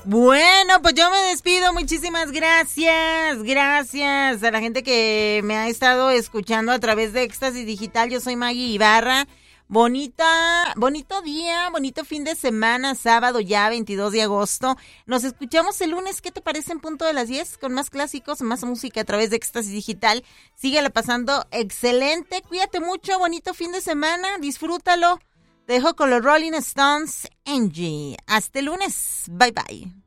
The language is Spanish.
Bueno, pues yo me despido. Muchísimas gracias. Gracias a la gente que me ha estado escuchando a través de Éxtasis Digital. Yo soy Maggie Ibarra. Bonito día, bonito fin de semana, sábado ya, 22 de agosto. Nos escuchamos el lunes, ¿qué te parece en punto de las 10? Con más clásicos, más música a través de Éxtasis Digital. Síguela pasando excelente, cuídate mucho, bonito fin de semana, disfrútalo. Te dejo con los Rolling Stones, Angie. Hasta el lunes, bye bye.